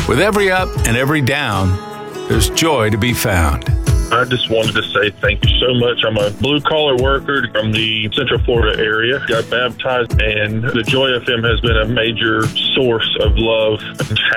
With every up and every down, there's joy to be found. I just wanted to say thank you so much. I'm a blue-collar worker from the Central Florida area. Got baptized, and the Joy FM has been a major source of love and